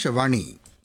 ஆகாஷவாணி.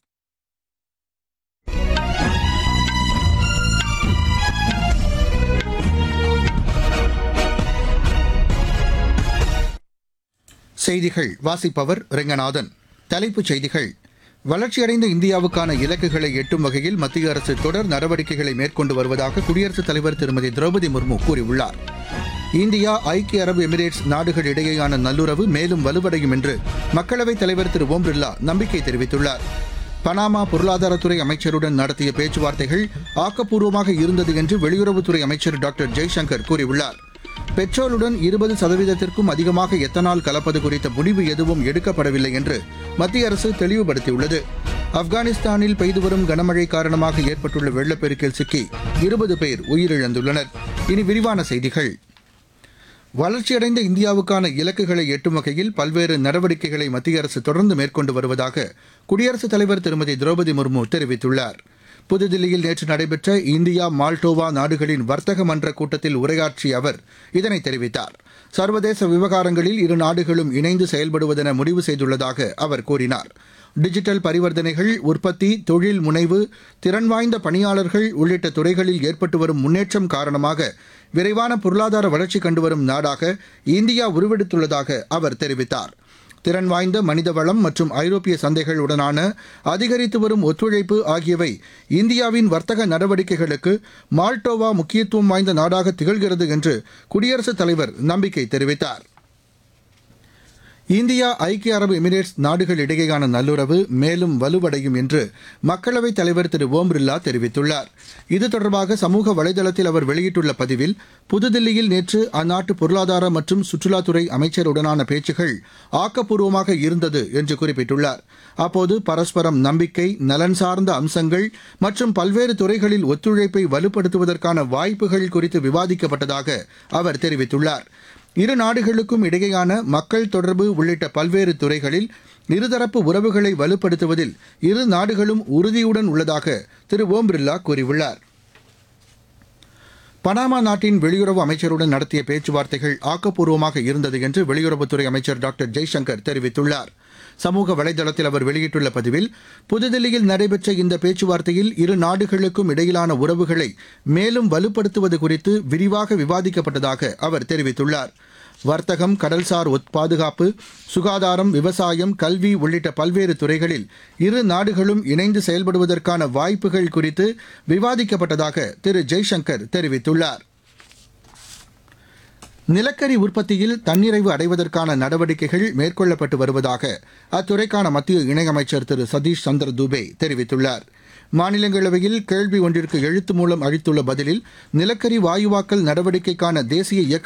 செய்திகள் வாசிப்பவர் ரெங்கநாதன். தலைப்புச் செய்திகள். வளர்ச்சியடைந்த இந்தியாவுக்கான இலக்குகளை எட்டும் வகையில் மத்திய அரசு தொடர் நடவடிக்கைகளை மேற்கொண்டு வருவதாக குடியரசுத் தலைவர் திருமதி திரௌபதி முர்மு கூறியுள்ளார். இந்தியா, ஐக்கிய அரபு எமிரேட்ஸ் நாடுகள் இடையேயான நல்லுறவு மேலும் வலுவடையும் என்று மக்களவைத் தலைவர் திரு ஓம் பிர்லா நம்பிக்கை தெரிவித்துள்ளார். பனாமா பொருளாதாரத்துறை அமைச்சருடன் நடத்திய பேச்சுவார்த்தைகள் ஆக்கப்பூர்வமாக இருந்தது என்று வெளியுறவுத்துறை அமைச்சர் டாக்டர் ஜெய்சங்கர் கூறியுள்ளார். பெட்ரோலுடன் 20%க்கும் அதிகமாக எத்தனால் கலப்பது குறித்த முடிவு எதுவும் எடுக்கப்படவில்லை என்று மத்திய அரசு தெளிவுபடுத்தியுள்ளது. ஆப்கானிஸ்தானில் பெய்து வரும் கனமழை காரணமாக ஏற்பட்டுள்ள வெள்ளப்பெருக்கில் சிக்கி 20 பேர் உயிரிழந்துள்ளனர். இனி விரிவான செய்திகள். வளர்ச்சியடைந்த இந்தியாவுக்கான இலக்குகளை எட்டும் வகையில் பல்வேறு நடவடிக்கைகளை மத்திய அரசு தொடர்ந்து மேற்கொண்டு வருவதாக குடியரசுத் தலைவர் திருமதி திரௌபதி முர்மு தெரிவித்துள்ளார். புதுதில்லியில் நேற்று நடைபெற்ற இந்தியா மால்டோவா நாடுகளின் வர்த்தக மன்ற கூட்டத்தில் உரையாற்றிய அவர் இதனை தெரிவித்தார். சர்வதேச விவகாரங்களில் இரு நாடுகளும் இணைந்து செயல்படுவதென முடிவு செய்துள்ளதாக அவர் கூறினார். டிஜிட்டல் பரிவர்த்தனைகள், உற்பத்தி, தொழில் முனைவு, திறன் வாய்ந்த பணியாளர்கள் உள்ளிட்ட துறைகளில் ஏற்பட்டு வரும் முன்னேற்றம் காரணமாக விரைவான பொருளாதார வளர்ச்சி கண்டுவரும் நாடாக இந்தியா உருவெடுத்துள்ளதாக அவர் தெரிவித்தார். திறன் வாய்ந்த மனித வளம் மற்றும் ஐரோப்பிய சந்தைகளுடனான அதிகரித்து வரும் ஒத்துழைப்பு ஆகியவை இந்தியாவின் வர்த்தக நடவடிக்கைகளுக்கு மால்டோவா முக்கியத்துவம் வாய்ந்த நாடாக திகழ்கிறது என்று குடியரசுத் தலைவர் நம்பிக்கை தெரிவித்தார். இந்தியா, ஐக்கிய அரபு எமிரேட்ஸ் நாடுகள் இடையேயான நல்லுறவு மேலும் வலுவடையும் என்று மக்களவைத் தலைவர் திரு ஓம் பிர்லா தெரிவித்துள்ளார். இது தொடர்பாக சமூக வலைதளத்தில் அவர் வெளியிட்டுள்ள பதிவில், புதுதில்லியில் நேற்று அந்நாட்டு பொருளாதார மற்றும் சுற்றுலாத்துறை அமைச்சருடனான பேச்சுகள் ஆக்கப்பூர்வமாக இருந்தது என்று குறிப்பிட்டுள்ளார். அப்போது பரஸ்பரம் நம்பிக்கை, நலன் சார்ந்த அம்சங்கள் மற்றும் பல்வேறு துறைகளில் ஒத்துழைப்பை வலுப்படுத்துவதற்கான வாய்ப்புகள் குறித்து விவாதிக்கப்பட்டதாக அவர் தெரிவித்துள்ளார். இரு நாடுகளுக்கும் இடையேயான மக்கள் தொடர்பு உள்ளிட்ட பல்வேறு துறைகளில் இருதரப்பு உறவுகளை வலுப்படுத்துவதில் இரு நாடுகளும் உறுதியுடன் உள்ளதாக திரு ஓம் பிர்லா கூறியுள்ளார். பனாமா நாட்டின் வெளியுறவு அமைச்சருடன் நடத்திய பேச்சுவார்த்தைகள் ஆக்கப்பூர்வமாக இருந்தது என்று வெளியுறவுத்துறை அமைச்சர் டாக்டர் ஜெய்சங்கர் தெரிவித்துள்ளார். சமூக வலைதளத்தில் அவர் வெளியிட்டுள்ள பதிவில், புதுதில்லியில் நடைபெற்ற இந்த பேச்சுவார்த்தையில் இரு நாடுகளுக்கும் இடையிலான உறவுகளை மேலும் வலுப்படுத்துவது குறித்து விரிவாக விவாதிக்கப்பட்டதாக அவர் தெரிவித்துள்ளார். வர்த்தகம், கடல்சார் பாதுகாப்பு, சுகாதாரம், விவசாயம், கல்வி உள்ளிட்ட பல்வேறு துறைகளில் இரு நாடுகளும் இணைந்து செயல்படுவதற்கான வாய்ப்புகள் குறித்து விவாதிக்கப்பட்டதாக திரு ஜெய்சங்கர் தெரிவித்துள்ளார். நிலக்கரி உற்பத்தியில் தன்னிறைவு அடைவதற்கான நடவடிக்கைகள் மேற்கொள்ளப்பட்டு வருவதாக அத்துறைக்கான மத்திய இணையமைச்சர் திரு சதீஷ் சந்திர தூபே தெரிவித்துள்ளார். மாநிலங்களவையில் கேள்வி ஒன்றிற்கு எழுத்து மூலம் அளித்துள்ள பதிலில், நிலக்கரி வாயுவாக்கல் நடவடிக்கைக்கான தேசிய இயக்க